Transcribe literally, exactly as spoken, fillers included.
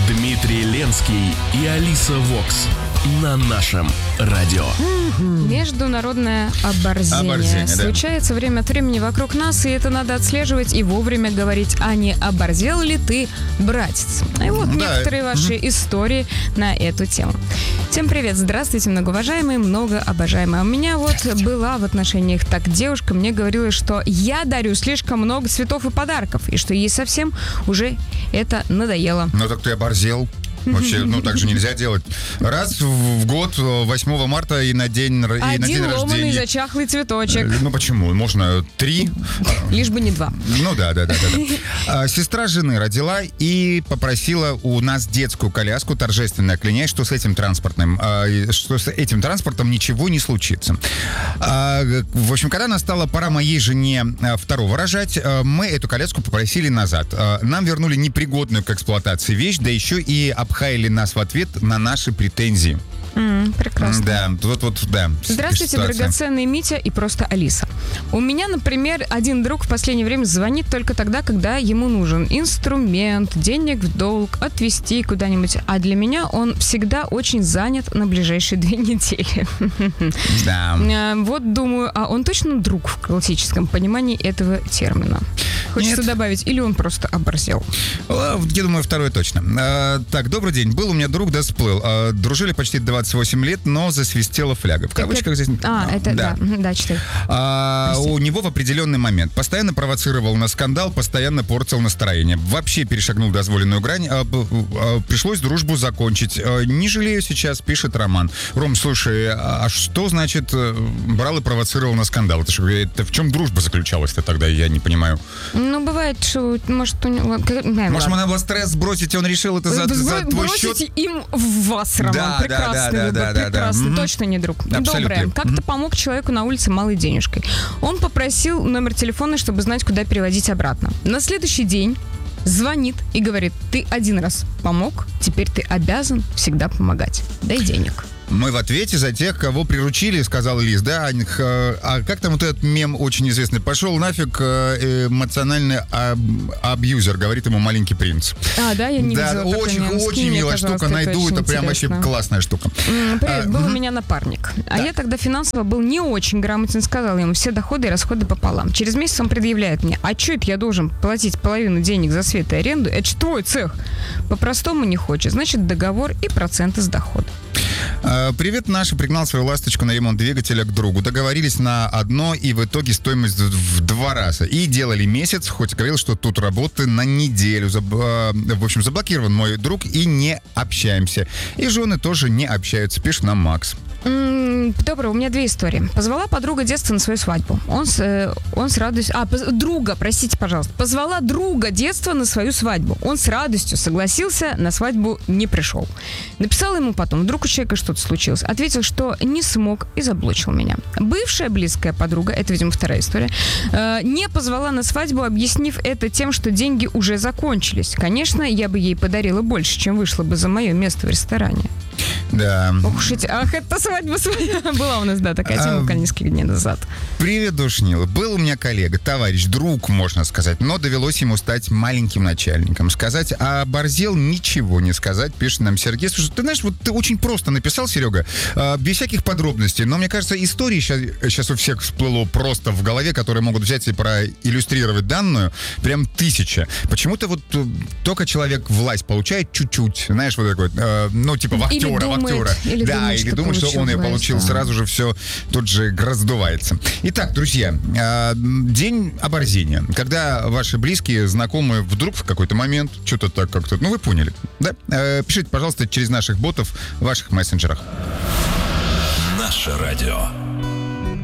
Дмитрий Ленский и Алиса Вокс на нашем радио. Международное оборзение. Оборзение, да. Случается время от времени вокруг нас, и это надо отслеживать и вовремя говорить, а не оборзел ли ты, братец. И вот Да. некоторые ваши истории на эту тему. Всем привет, здравствуйте, многоуважаемые, многообожаемые. У меня вот была в отношениях так девушка, мне говорила, что я дарю слишком много цветов и подарков, и что ей совсем уже это надоело. Ну так ты оборзел. Вообще, ну так же нельзя делать. Раз в год, восьмого марта и на день, и на день Один ломаный рождения. зачахлый цветочек. Ну почему? Можно три. Лишь бы не два. Ну да, да, да, да. да. А, сестра жены родила и попросила у нас детскую коляску, торжественно клянчить, что с этим транспортным, а, что с этим транспортом ничего не случится. А, в общем, когда настала пора моей жене а, второго рожать, а, мы эту коляску попросили назад. А, нам вернули непригодную к эксплуатации вещь, да еще и обхаяли нас в ответ на наши претензии. М, прекрасно. Да, вот, вот, да. Здравствуйте, ситуация. драгоценный Митя и просто Алиса. У меня, например, один друг в последнее время звонит только тогда, когда ему нужен инструмент, денег в долг, отвезти куда-нибудь. А для меня он всегда очень занят на ближайшие две недели. Да. Э, Вот думаю, а он точно друг в классическом понимании этого термина? Хочется Нет. добавить, или он просто оборзел? А, Я думаю, второе точно. А, так, добрый день. Был у меня друг, да сплыл. А, дружили почти двадцать восемь лет, но засвистела фляга. В кавычках здесь... А, это, да, Мгм, да, читай. А, Прости. у него в определенный момент постоянно провоцировал на скандал, постоянно портил настроение. Вообще перешагнул дозволенную грань. А, б- а, пришлось дружбу закончить. А, не жалею сейчас, пишет Роман. Ром, слушай, а что значит э, брал и провоцировал на скандал? Это, ж, это в чем дружба заключалась-то тогда, я не понимаю. Ну, бывает, что, может, у него... как- не, Может, ладно. надо было стресс сбросить, и он решил это за, за Бро- твой бросить счет? им в вас, Роман. Да, Прекрасный да, да, выбор, да, да, да. прекрасный. Мгм. Точно не друг. Абсолютно. Доброе. Как-то помог человеку на улице малой денежкой. Он попросил номер телефона, чтобы знать, куда переводить обратно. На следующий день звонит и говорит: ты один раз помог, теперь ты обязан всегда помогать. Дай денег. Мы в ответе за тех, кого приручили, сказал Лиз, да? А, а как там вот этот мем очень известный? Пошел нафиг э, эмоциональный аб- абьюзер, говорит ему маленький принц. А, да, я не да, видела такой очень, мем. Скинь очень мне, милая пожалуйста, штука. Найду, очень это прям вообще интересно. классная штука. М, Привет, А, был у мгм. меня напарник. А Да. я тогда финансово был не очень грамотен, сказал ему все доходы и расходы пополам. Через месяц он предъявляет мне: а что это я должен платить половину денег за свет и аренду? Это ж твой цех. По-простому не хочет. Значит, договор и проценты с дохода. А, Привет, Наша пригнал свою ласточку на ремонт двигателя к другу. Договорились на одно, и в итоге стоимость в в два раза. И делали месяц, хоть говорил, что тут работы на неделю. Заб- а, В общем, заблокирован мой друг, и не общаемся. И жены тоже не общаются, пишет нам Макс. М, Добро, у меня две истории. Позвала подруга детства на свою свадьбу. Он с, э, он с радостью... А, поз- друга, простите, пожалуйста. Позвала друга детства на свою свадьбу. Он с радостью согласился, на свадьбу не пришел. Написала ему потом: вдруг у человека что-то случилось. Ответил, что не смог, и заблочил меня. Бывшая близкая подруга, это, видимо, вторая история, э, не позвала на свадьбу, объяснив это тем, что деньги уже закончились. Конечно, я бы ей подарила больше, чем вышло бы за мое место в ресторане. Да. Ох уж эти, ах, это свадьба своя. Была у нас, да, такая тема А, буквально несколько дней назад. Привет, душнила. Был у меня коллега, товарищ, друг, можно сказать, но довелось ему стать маленьким начальником. Сказать, а оборзел, ничего не сказать, пишет нам Сергей. Слушай, ты знаешь, вот ты очень просто написал, Серега, а, без всяких подробностей, но мне кажется, истории сейчас, сейчас у всех всплыло просто в голове, которые могут взять и проиллюстрировать данную, прям тысяча. Почему-то вот э, только человек власть получает чуть-чуть, знаешь, вот такой, э, ну, типа в Или актера, в думает, актера. или да, думает, или что думает, что получил он и власть, получил, да. сразу же все тут же раздувается. Итак, друзья, э, день оборзения. Когда ваши близкие, знакомые вдруг в какой-то момент что-то так как-то... Ну, вы поняли, да? Э, пишите, пожалуйста, через наших ботов в ваших мессенджерах. Наше радио.